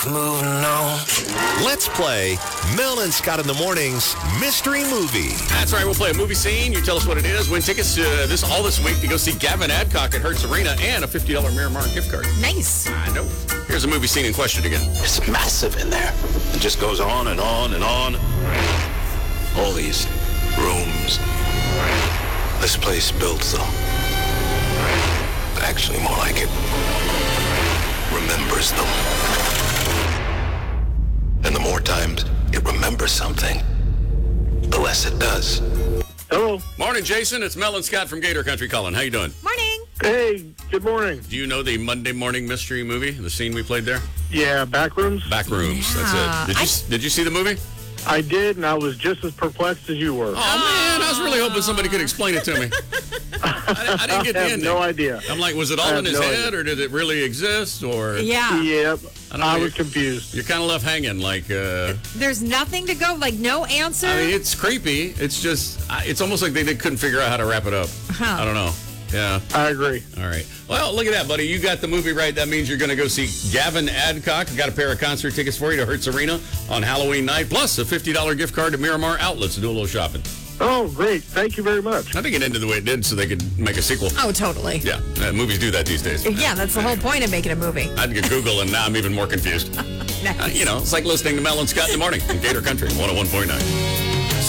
Moving on. Let's play Mel and Scott in the Morning's Mystery Movie. That's right. We'll play a movie scene. You tell us what it is. Win tickets all this week to go see Gavin Adcock at Hertz Arena and a $50 Miramar gift card. Nice. I know. Here's a movie scene in question again. It's massive in there. It just goes on and on and on. All these rooms. This place built, though. Actually, more like it remembers them. And the more times it remembers something, the less it does. Hello. Morning, Jason. It's Mel and Scott from Gator Country calling. How you doing? Morning. Hey, good morning. Do you know the Monday morning mystery movie, the scene we played there? Yeah, Backrooms. Backrooms. Yeah. That's it. Did you see the movie? I did, and I was just as perplexed as you were. Oh, man. I was really hoping somebody could explain it to me. I didn't get the I have ending. no idea. I'm like, was it all in his head, or did it really exist? Or Yeah. Yep. I was confused. You're kind of left hanging, like. There's nothing to go, like no answer. I mean, it's creepy. It's just, it's almost like they couldn't figure out how to wrap it up. Huh. I don't know. Yeah. I agree. All right. Well, look at that, buddy. You got the movie right. That means you're going to go see Gavin Adcock. Got a pair of concert tickets for you to Hertz Arena on Halloween night, plus a $50 gift card to Miramar Outlets to do a little shopping. Oh, great. Thank you very much. I think it ended the way it did so they could make a sequel. Oh, totally. Yeah. Movies do that these days. Yeah, that's the whole point of making a movie. I had to Google, and now I'm even more confused. Nice. It's like listening to Mel and Scott in the morning in Gator Country 101.9.